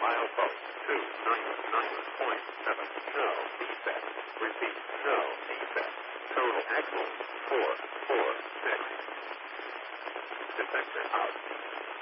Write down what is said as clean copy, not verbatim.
Miles post 299.7. No. Reset. Repeat. No. Reset. Total axle 446. Detector out.